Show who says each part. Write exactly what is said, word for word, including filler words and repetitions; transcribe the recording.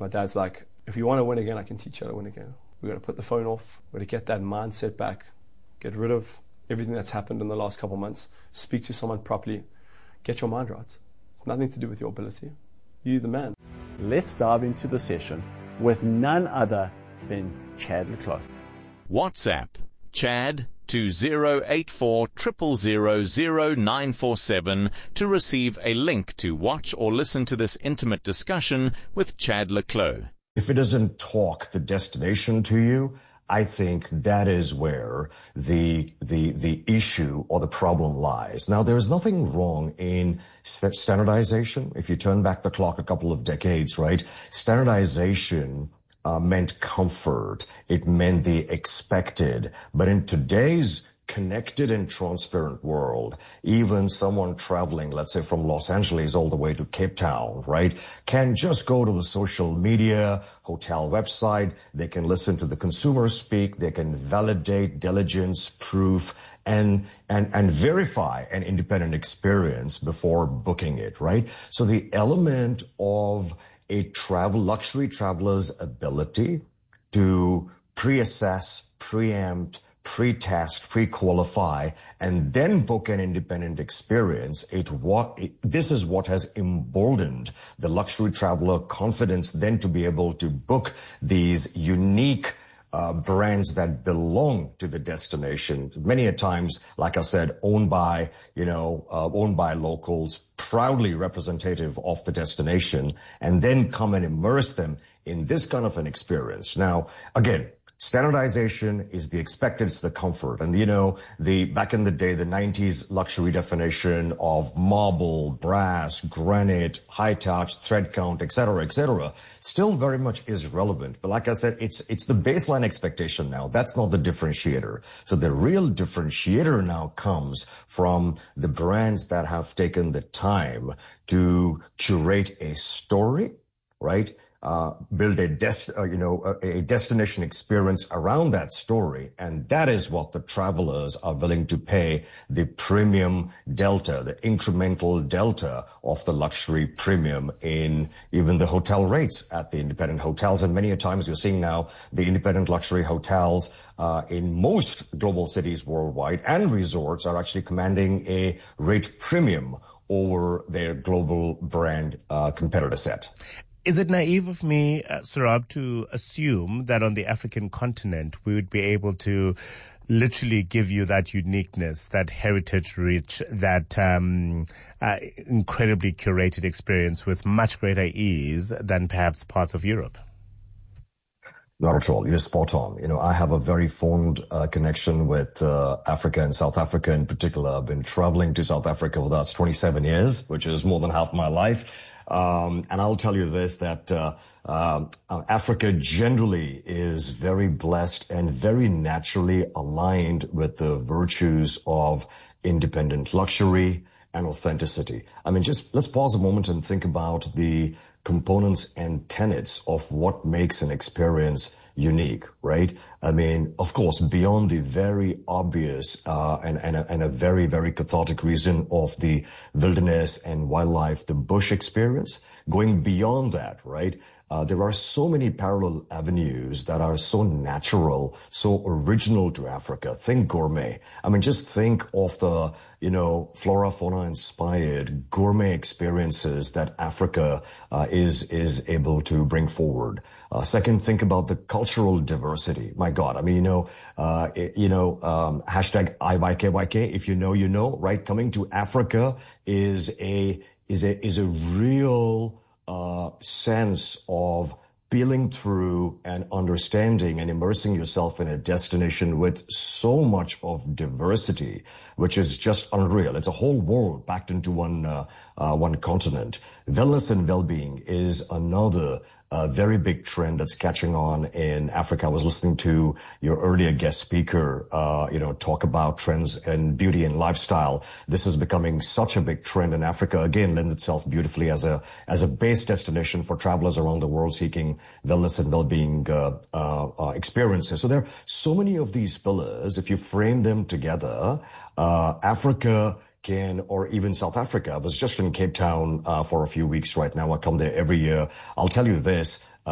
Speaker 1: My dad's like, if you want to win again, I can teach you how to win again. We're going to put the phone off. We're going to get that mindset back. Get rid of everything that's happened in the last couple of months. Speak to someone properly. Get your mind right. It's nothing to do with your ability. You're the man.
Speaker 2: Let's dive into the session with none other than Chad le Clos.
Speaker 3: WhatsApp Chad to zero eight four zero zero zero zero nine four seven to receive a link to watch or listen to this intimate discussion with Chad le Clos.
Speaker 4: If it doesn't talk the destination to you, I think that is where the the the issue or the problem lies. Now, there is nothing wrong in standardization. If you turn back the clock a couple of decades, right, standardization uh, meant comfort. It meant the expected. But in today's connected and transparent world, even someone traveling, let's say from Los Angeles all the way to Cape Town, right, can just go to the social media, hotel website. They can listen to the consumer speak. They can validate, diligence, proof, and, and, and verify an independent experience before booking it, right? So the element of a travel, luxury traveler's ability to pre-assess, preempt, pre-test, pre-qualify, and then book an independent experience. It what it, this is what has emboldened the luxury traveler confidence then to be able to book these unique uh, brands that belong to the destination. Many a times, like I said, owned by, you know, uh, owned by locals, proudly representative of the destination, and then come and immerse them in this kind of an experience. Now, again, standardization is the expected, it's the comfort. And, you know, the back in the day, the nineties luxury definition of marble, brass, granite, high touch, thread count, et cetera, et cetera, still very much is relevant. But like I said, it's it's the baseline expectation now. That's not the differentiator. So the real differentiator now comes from the brands that have taken the time to curate a story, right? Uh, build a des- uh, you know, a, a destination experience around that story. And that is what the travelers are willing to pay the premium delta, the incremental delta of the luxury premium in even the hotel rates at the independent hotels. And many a times you're seeing now the independent luxury hotels uh, in most global cities worldwide and resorts are actually commanding a rate premium over their global brand uh, competitor set.
Speaker 5: Is it naive of me, uh, Saurabh, to assume that on the African continent we would be able to literally give you that uniqueness, that heritage rich, that um, uh, incredibly curated experience with much greater ease than perhaps parts of Europe?
Speaker 4: Not at all. You're spot on. You know, I have a very fond uh, connection with uh, Africa and South Africa in particular. I've been traveling to South Africa for the last twenty-seven years, which is more than half my life. Um, and I'll tell you this, that uh, uh, Africa generally is very blessed and very naturally aligned with the virtues of independent luxury and authenticity. I mean, just let's pause a moment and think about the components and tenets of what makes an experience unique, right? I mean, of course, beyond the very obvious uh, and, and, a, and a very, very cathartic reason of the wilderness and wildlife, the bush experience, going beyond that, right? Uh, there are so many parallel avenues that are so natural, so original to Africa. Think gourmet. I mean, just think of the, you know, flora, fauna inspired gourmet experiences that Africa uh, is, is able to bring forward. Uh, second, think about the cultural diversity. My God. I mean, you know, uh, it, you know, um, hashtag I Y K Y K. If you know, you know, right? Coming to Africa is a, is a, is a real, Uh, sense of peeling through and understanding and immersing yourself in a destination with so much of diversity, which is just unreal. It's a whole world packed into one, uh, uh, one continent. Wellness and well-being is another a very big trend that's catching on in Africa. I was listening to your earlier guest speaker, uh, you know, talk about trends in beauty and lifestyle. This is becoming such a big trend in Africa. Again, lends itself beautifully as a, as a base destination for travelers around the world seeking wellness and well-being, uh, uh, uh experiences. So there are so many of these pillars. If you frame them together, uh, Africa can, or even South Africa. I was just in Cape Town uh, for a few weeks right now. I come there every year. I'll tell you this.